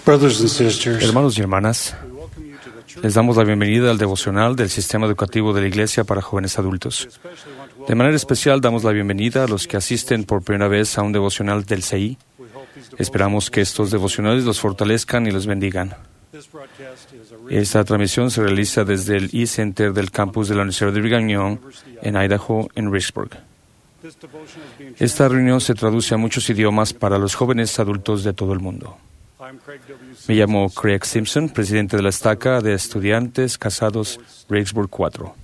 Brothers and sisters, Hermanos y hermanas, les damos la bienvenida al devocional del Sistema Educativo de la Iglesia para Jóvenes Adultos. De manera especial damos la bienvenida a los que asisten por primera vez a un devocional del CI. Esperamos que estos devocionales los fortalezcan y los bendigan. Esta transmisión se realiza desde el e-Center del campus de la Universidad de Brigham Young en Idaho, en Richburg. Esta reunión se traduce a muchos idiomas para los jóvenes adultos de todo el mundo. Me llamo Craig Simpson, presidente de la estaca de estudiantes casados Rexburg 4.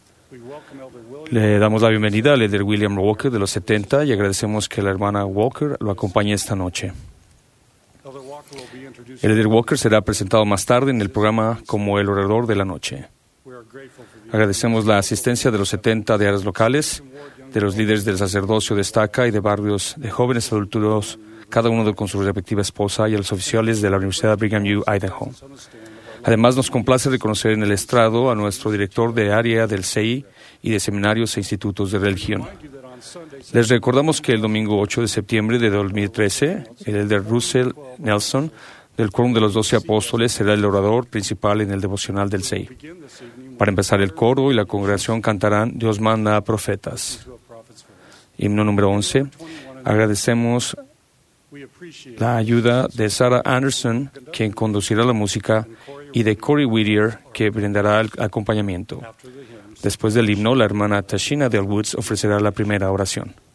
Le damos la bienvenida al líder William Walker de los 70 y agradecemos que la hermana Walker lo acompañe esta noche. El líder Walker será presentado más tarde en el programa como el orador de la noche. Agradecemos la asistencia de los 70 de áreas locales, de los líderes del sacerdocio de estaca y de barrios de jóvenes adultos, cada uno con su respectiva esposa, y a los oficiales de la Universidad Brigham Young, Idaho. Además, nos complace reconocer en el estrado a nuestro director de área del CI y de seminarios e institutos de religión. Les recordamos que el domingo 8 de septiembre de 2013, el elder Russell Nelson, del Quórum de los 12 Apóstoles, será el orador principal en el devocional del CI. Para empezar, el coro y la congregación cantarán Dios manda a profetas. Himno número 11. Agradecemos la ayuda de Sarah Anderson, quien conducirá la música, y de Corey Whittier, que brindará el acompañamiento. Después del himno, la hermana Tashina Del Woods ofrecerá la primera oración.